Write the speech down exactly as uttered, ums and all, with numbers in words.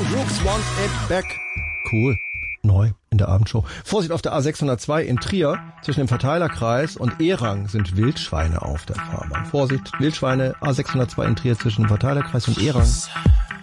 Brooks Want It Back. Cool. Neu in der Abendshow. Vorsicht auf der A sechshundertzwei in Trier. Zwischen dem Verteilerkreis und Erang sind Wildschweine auf der Fahrbahn. Vorsicht, Wildschweine, A sechshundertzwei in Trier zwischen dem Verteilerkreis und Erang.